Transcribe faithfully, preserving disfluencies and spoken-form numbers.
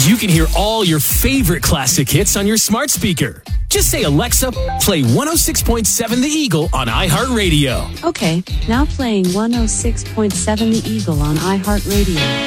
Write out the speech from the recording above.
You can hear all your favorite classic hits on your smart speaker. Just say, Alexa, play one oh six point seven The Eagle on iHeartRadio. Okay, now playing one oh six point seven The Eagle on iHeartRadio.